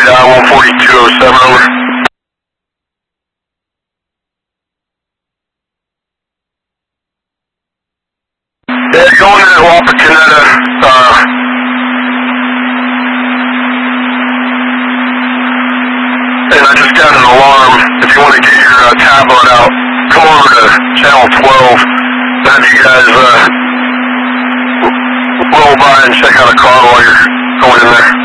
14207, over. Yeah, going into Wapakoneta, and I just got an alarm. If you want to get your tablet out, come over to channel 12. Have you guys roll by and check out a car while you're going in there.